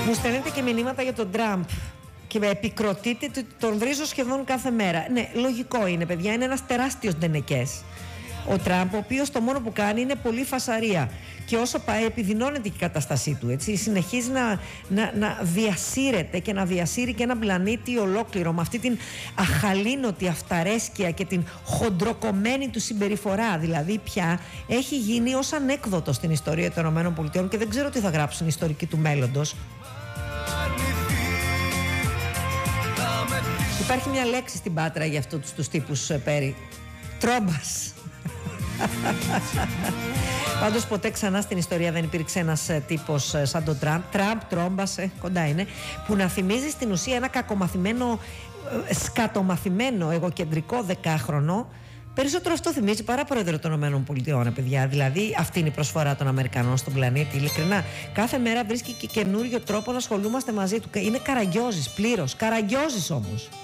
Μου στέλνετε και μηνύματα για τον Τραμπ και επικροτείτε ότι τον βρίζω σχεδόν κάθε μέρα. Ναι, λογικό είναι, παιδιά, είναι ένας τεράστιος ντενεκές ο Τραμπ, ο οποίος το μόνο που κάνει είναι πολύ φασαρία. Και όσο πάει, επιδεινώνεται και η κατάστασή του. Έτσι. Συνεχίζει να διασύρεται και να διασύρει και ένα πλανήτη ολόκληρο με αυτή την αχαλήνωτη αυταρέσκεια και την χοντροκομμένη του συμπεριφορά. Δηλαδή, πια έχει γίνει ως ανέκδοτο στην ιστορία των ΗΠΑ και δεν ξέρω τι θα γράψουν οι ιστορικοί του μέλλοντος. Υπάρχει μια λέξη στην Πάτρα για αυτούς τους τύπους, Πέρι. Τρόμπας. Πάντως ποτέ ξανά στην ιστορία δεν υπήρξε ένας τύπος σαν τον Τραμπ, τρόμπας, κοντά είναι, που να θυμίζει στην ουσία ένα κακομαθημένο, σκατομαθημένο, εγωκεντρικό 10χρονο. Περισσότερο αυτό θυμίζει παρά πρόεδρο των ΗΠΑ, παιδιά. Δηλαδή, αυτή είναι η προσφορά των Αμερικανών στον πλανήτη. Ειλικρινά, κάθε μέρα βρίσκει και καινούριο τρόπο να ασχολούμαστε μαζί του. Είναι καραγκιόζης, πλήρως. Καραγκιόζης όμως.